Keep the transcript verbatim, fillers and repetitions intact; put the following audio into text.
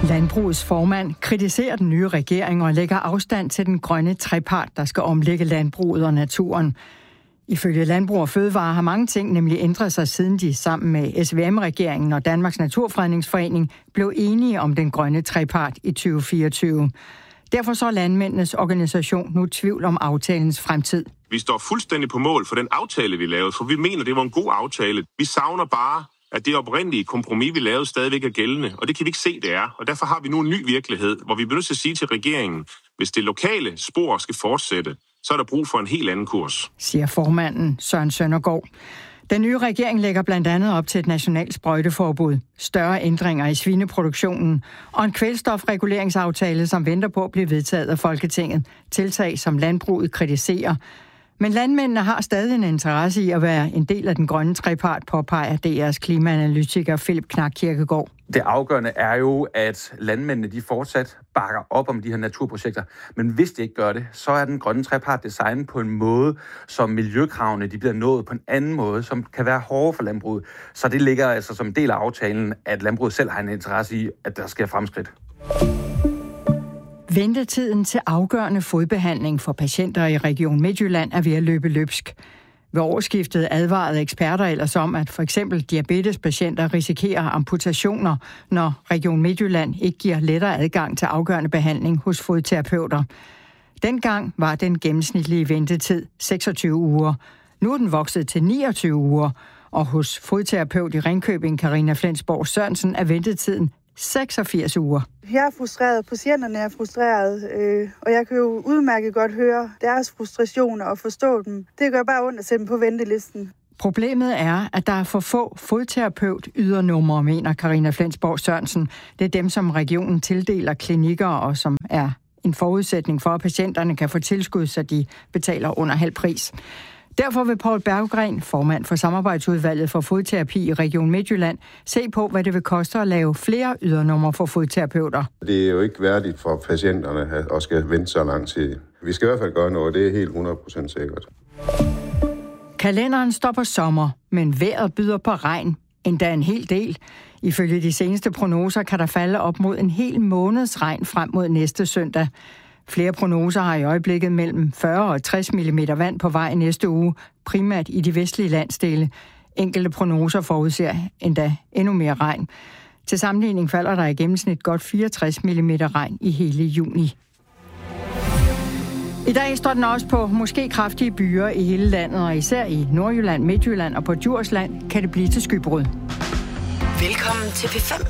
Landbrugets formand kritiserer den nye regering og lægger afstand til den grønne trepart, der skal omlægge landbruget og naturen. Ifølge Landbrug og Fødevare har mange ting nemlig ændret sig, siden de sammen med S V M-regeringen og Danmarks Naturfredningsforening blev enige om den grønne trepart i tyve fireogtyve. Derfor så er landmændenes organisation nu tvivl om aftalens fremtid. Vi står fuldstændig på mål for den aftale, vi lavede, for vi mener, det var en god aftale. Vi savner bare, at det oprindelige kompromis, vi lavede, stadigvæk er gældende, og det kan vi ikke se, det er. Og derfor har vi nu en ny virkelighed, hvor vi bliver nødt til at sige til regeringen, hvis det lokale spor skal fortsætte, så er der brug for en helt anden kurs, siger formanden Søren Søndergaard. Den nye regering lægger blandt andet op til et nationalt sprøjteforbud, større ændringer i svineproduktionen og en kvælstofreguleringsaftale, som venter på at blive vedtaget af Folketinget. Tiltag, som landbruget kritiserer. Men landmændene har stadig en interesse i at være en del af den grønne trepart, påpeger D R's klimaanalytiker Philip Knak Kirkegaard. Det afgørende er jo, at landmændene de fortsat bakker op om de her naturprojekter. Men hvis de ikke gør det, så er den grønne trepart designet på en måde, som miljøkravene de bliver nået på en anden måde, som kan være hårdere for landbruget. Så det ligger altså som en del af aftalen, at landbruget selv har en interesse i, at der sker fremskridt. Ventetiden til afgørende fodbehandling for patienter i Region Midtjylland er ved at løbe løbsk. Ved årsskiftet advarede eksperter ellers om, at for eksempel diabetespatienter risikerer amputationer, når Region Midtjylland ikke giver lettere adgang til afgørende behandling hos fodterapeuter. Dengang var den gennemsnitlige ventetid seksogtyve uger. Nu er den vokset til niogtyve uger, og hos fodterapeut i Ringkøbing, Karina Flensborg Sørensen, er ventetiden seksogfirs uger. Jeg er frustreret, patienterne er frustreret, øh, og jeg kan jo udmærket godt høre deres frustrationer og forstå dem. Det gør bare ondt at sætte dem på ventelisten. Problemet er, at der er for få fodterapeut ydernumre, mener Karina Flensborg Sørensen. Det er dem, som regionen tildeler klinikker, og som er en forudsætning for, at patienterne kan få tilskud, så de betaler under halv pris. Derfor vil Poul Berggren, formand for samarbejdsudvalget for fodterapi i Region Midtjylland, se på, hvad det vil koste at lave flere ydernumre for fodterapeuter. Det er jo ikke værdigt for patienterne at skal vente så lang tid. Vi skal i hvert fald gøre noget, det er helt hundrede procent sikkert. Kalenderen står på sommer, men vejret byder på regn, endda en hel del. Ifølge de seneste prognoser kan der falde op mod en hel måneds regn frem mod næste søndag. Flere prognoser har i øjeblikket mellem fyrre og tres millimeter vand på vej næste uge, primært i de vestlige landsdele. Enkelte prognoser forudser endda endnu mere regn. Til sammenligning falder der i gennemsnit godt fireogtres millimeter regn i hele juni. I dag står den også på måske kraftige byer i hele landet, og især i Nordjylland, Midtjylland og på Djursland kan det blive til skybrud. Velkommen til P fem.